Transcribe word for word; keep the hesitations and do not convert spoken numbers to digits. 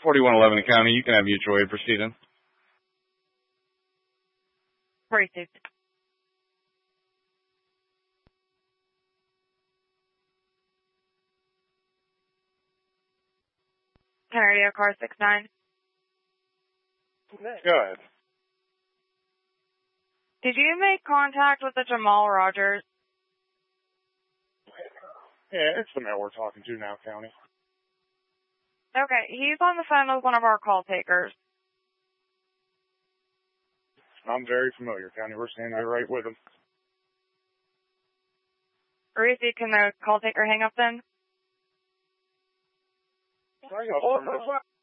forty-one eleven County, you can have mutual aid proceeding. Received. Area car six nine. Go ahead. Did you make contact with the Jamal Rogers? Yeah, it's the man we're talking to now, County. Okay, he's on the phone with one of our call takers. I'm very familiar, County. We're standing right with him. Reese, can the call taker hang up then? Hang up.